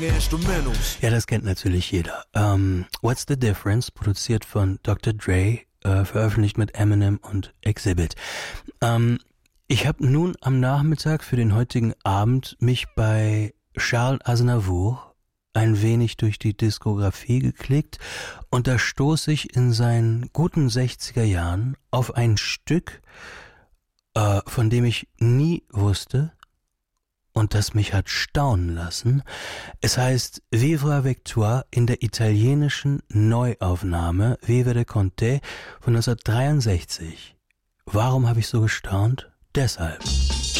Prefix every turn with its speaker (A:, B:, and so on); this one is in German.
A: lange Instrumentals.
B: Ja, das kennt natürlich jeder. What's the Difference, produziert von Dr. Dre, veröffentlicht mit Eminem und Exhibit. Ich habe nun am Nachmittag für den heutigen Abend mich bei Charles Aznavour ein wenig durch die Diskografie geklickt und da stoße ich in seinen guten 60er Jahren auf ein Stück, von dem ich nie wusste und das mich hat staunen lassen. Es heißt Vivre avec toi in der italienischen Neuaufnahme Vivere con te von 1963. Warum habe ich so gestaunt? Deshalb.